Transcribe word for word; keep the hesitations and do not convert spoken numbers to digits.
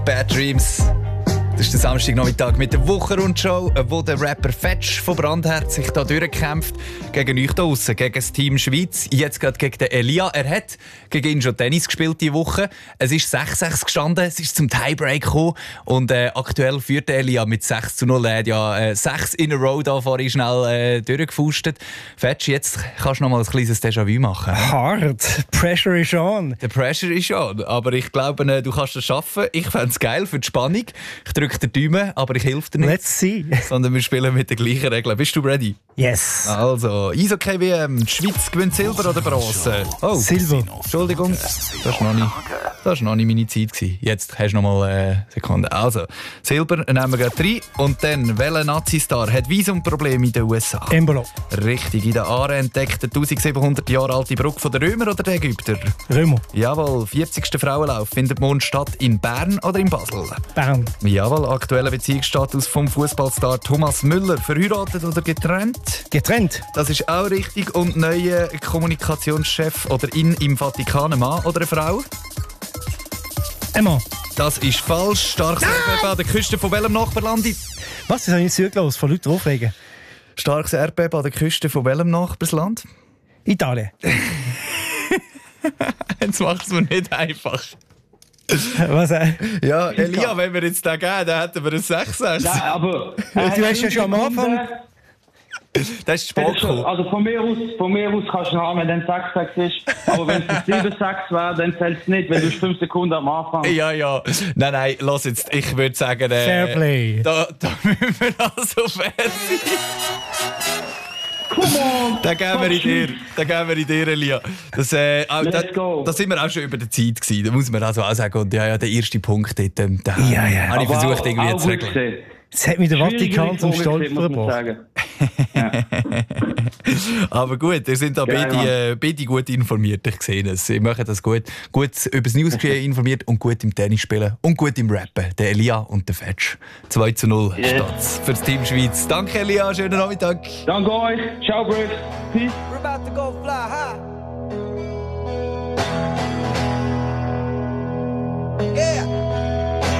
Bad Dreams. Das ist der Samstagnachmittag mit der Wochenrundschau, wo der Rapper Fetch von Brandherz sich da durchkämpft gegen euch da draussen, gegen das Team Schweiz. Jetzt gerade gegen den Elia. Er hat gegen ihn schon Tennis gespielt diese Woche. Es ist sechs sechs gestanden, es ist zum Tiebreak gekommen und äh, aktuell führt der Elia mit sechs zu null. Er hat ja äh, sechs in a row da vorhin schnell äh, durchgefustet. Fetch, jetzt kannst du noch mal ein kleines Déjà-vu machen. Hart. Pressure is on. Der Pressure ist on, aber ich glaube, äh, du kannst es schaffen. Ich fände es geil für die Spannung. Ich drücke den Daumen, aber ich helfe dir nicht. Let's see. Sondern wir spielen mit den gleichen Regeln. Bist du ready? Yes. Also, Eishockey-W M. Die Schweiz gewinnt Silber oder Bronze? Oh, Silber. Entschuldigung, das war noch nicht, das war noch nicht meine Zeit gewesen. Jetzt hast du noch mal eine Sekunde. Also, Silber nehmen wir gleich rein. Und dann, welcher Nazi-Star hat Visumprobleme in den U S A? Embolo. Richtig, in der Aare entdeckt der tausendsiebenhundert Jahre alte Brücke von der Römer oder der Ägypter? Römer. Jawohl, vierzigster Frauenlauf findet morgen statt in Bern oder in Basel? Bern. Jawohl, aktueller Beziehungsstatus vom Fußballstar Thomas Müller. Verheiratet oder getrennt? Getrennt. Das ist auch richtig. Und neuer Kommunikationschef oder in im Vatikan, ein Mann oder eine Frau? Emma. Das ist falsch. Starkes Erdbeben an der Küste von welchem Nachbarland? Was? Das habe ich nicht zugelassen. Von Leuten aufregen. Starkes Erdbeben an der Küste von welchem Nachbarland? Italien. Jetzt macht es mir nicht einfach. Was? Äh? Ja, Elia, wenn wir jetzt den geben, dann hätten wir ein sechs sechs. Ja, aber... Du hast ja schon am Anfang... Das ist Sport. Also von mir aus, von mir aus kannst du noch haben, wenn es sechs sechs ist. Aber wenn es sieben sechs wäre, dann zählt es nicht, wenn du fünf Sekunden am Anfang... Ja, ja. Nein, nein, lass jetzt. Ich würde sagen... Äh, Fairplay. Da, da müssen wir also fair sein. Come on! Den geben wir in dir, den geben wir in dir, Elia. Das, äh, auch, Let's da, go. da sind wir auch schon über der Zeit gewesen. Da muss man also auch sagen. Und ja, ja, der erste Punkt dort, ähm, da Ja, ja. habe ich Aber versucht, auch- irgendwie auch zu gut regeln. gesehen. Jetzt hat mich der Vatikan Schwierige zum Frage Stolz gewesen, muss man verbracht. sagen. Ja. Aber gut, ihr sind da Geil, beide, äh, beide gut informiert. Ich sehe es. Sie machen das gut. Gut über das Newsgeschehen informiert und gut im Tennis spielen und gut im Rappen. Der Elia und der Fetch. zwei zu null Yes. steht's für das Team Schweiz. Danke, Elia. Schönen Nachmittag. Danke euch. Ciao, Bruce. Peace. We're about to go fly high.